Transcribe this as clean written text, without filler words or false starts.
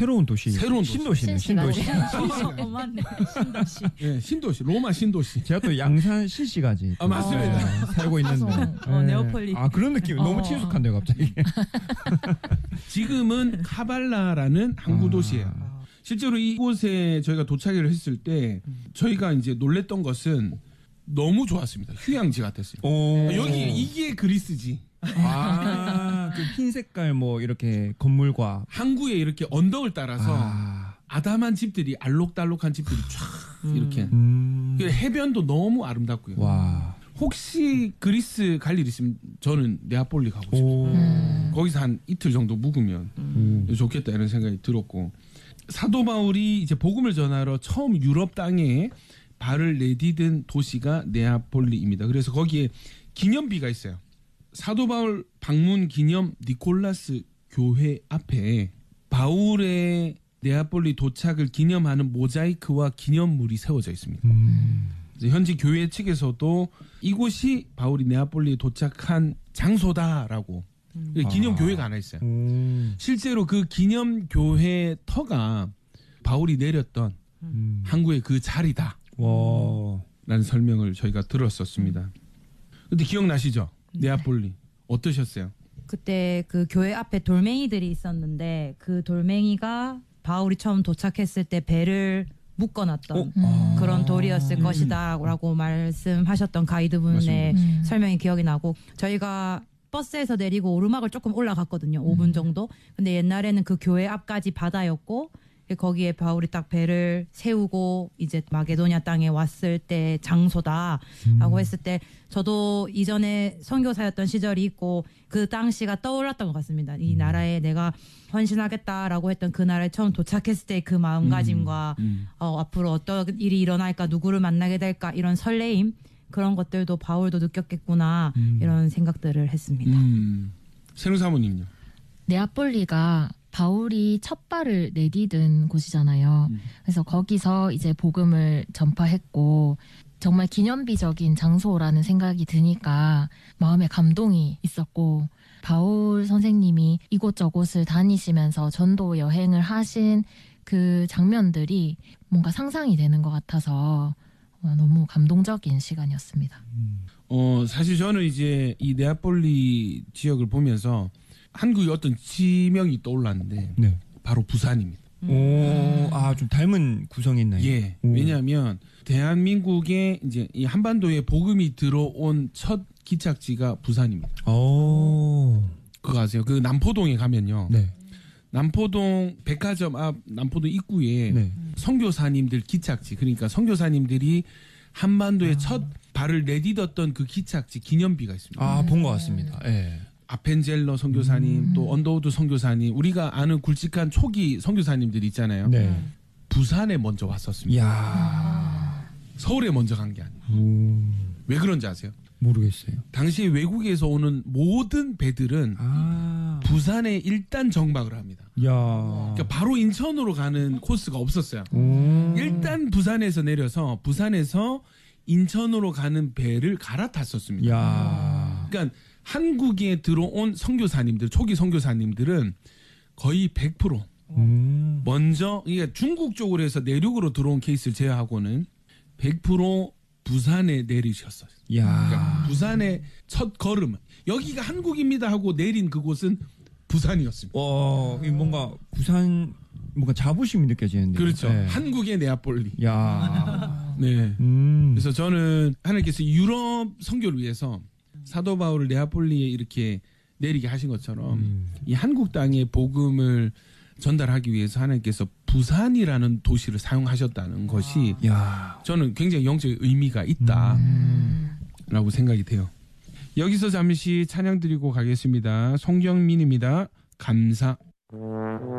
새로운 도시. 신도시네. 신도시. 맞네. 신도시. 네, 신도시. 로마 신도시. 제가 또 양산 시시가지. 맞습니다. 살고 있는데. 네오폴리. 그런 느낌. 너무 친숙한데요, 갑자기. 지금은 카발라라는 항구 도시예요. 실제로 이곳에 저희가 도착을 했을 때 저희가 이제 놀랬던 것은 너무 좋았습니다. 휴양지 같았어요. 여기 이게 그리스지. 그 흰 색깔 뭐 이렇게 건물과 항구에 이렇게 언덕을 따라서 아담한 집들이 알록달록한 집들이 쫙 이렇게. 해변도 너무 아름답고요. 와. 혹시 그리스 갈 일 있으면 저는 네아폴리 가고 싶어요. 거기서 한 이틀 정도 묵으면 좋겠다 이런 생각이 들었고, 사도 바울이 이제 복음을 전하러 처음 유럽 땅에 발을 내디딘 도시가 네아폴리입니다. 그래서 거기에 기념비가 있어요. 사도 바울 방문 기념 니콜라스 교회 앞에 바울의 네아폴리 도착을 기념하는 모자이크와 기념물이 세워져 있습니다. 현지 교회 측에서도 이곳이 바울이 네아폴리에 도착한 장소다라고 기념 교회가 하나 있어요. 실제로 그 기념 교회 터가 바울이 내렸던 항구의 그 자리다. 라는 설명을 저희가 들었었습니다. 근데 기억나시죠? 네아폴리 어떠셨어요? 그때 그 교회 앞에 돌멩이들이 있었는데 그 돌멩이가 바울이 처음 도착했을 때 배를 묶어놨던 그런 돌이었을 것이다라고 말씀하셨던 가이드분의 설명이 기억이 나고, 저희가 버스에서 내리고 오르막을 조금 올라갔거든요. 5분 정도. 근데 옛날에는 그 교회 앞까지 바다였고 거기에 바울이 딱 배를 세우고 이제 마게도냐 땅에 왔을 때 장소다라고 했을 때 저도 이전에 선교사였던 시절이 있고 그 당시가 떠올랐던 것 같습니다. 이 나라에 내가 헌신하겠다라고 했던 그 나라에 처음 도착했을 때 그 마음가짐과 앞으로 어떤 일이 일어날까, 누구를 만나게 될까, 이런 설레임, 그런 것들도 바울도 느꼈겠구나 이런 생각들을 했습니다. 세누 사모님요? 네아폴리가 바울이 첫 발을 내디딘 곳이잖아요. 그래서 거기서 이제 복음을 전파했고 정말 기념비적인 장소라는 생각이 드니까 마음에 감동이 있었고, 바울 선생님이 이곳저곳을 다니시면서 전도 여행을 하신 그 장면들이 뭔가 상상이 되는 것 같아서 너무 감동적인 시간이었습니다. 사실 저는 이제 이 네아폴리 지역을 보면서 한국의 어떤 지명이 떠올랐는데 바로 부산입니다. 좀 닮은 구성이 있나요? 예. 왜냐하면 대한민국에 이제 이 한반도에 복음이 들어온 첫 기착지가 부산입니다. 그거 아세요? 그 남포동에 가면요. 남포동 백화점 앞 남포동 입구에 선교사님들 기착지, 그러니까 선교사님들이 한반도에 첫 발을 내딛었던 그 기착지 기념비가 있습니다. 본 것 같습니다. 아펜젤러 선교사님, 또 언더우드 선교사님, 우리가 아는 굵직한 초기 선교사님들 있잖아요. 부산에 먼저 왔었습니다. 서울에 먼저 간 게 아니에요. 왜 그런지 아세요? 모르겠어요. 당시 외국에서 오는 모든 배들은 부산에 일단 정박을 합니다. 그러니까 바로 인천으로 가는 코스가 없었어요. 일단 부산에서 내려서 부산에서 인천으로 가는 배를 갈아탔었습니다. 그러니까 한국에 들어온 선교사님들, 초기 선교사님들은 거의 100% 먼저, 그러니까 중국 쪽으로 해서 내륙으로 들어온 케이스를 제외하고는 100% 부산에 내리셨어요. 그러니까 부산의 첫 걸음, 여기가 한국입니다 하고 내린 그곳은 부산이었습니다. 뭔가 부산 뭔가 자부심이 느껴지는데. 그렇죠. 한국의 네아폴리. 네. 그래서 저는 하나님께서 유럽 선교를 위해서 사도 바울을 네아폴리에 이렇게 내리게 하신 것처럼 이 한국 땅에 복음을 전달하기 위해서 하나님께서 부산이라는 도시를 사용하셨다는 것이 저는 굉장히 영적인 의미가 있다라고 생각이 돼요. 여기서 잠시 찬양 드리고 가겠습니다. 송경민입니다. 감사.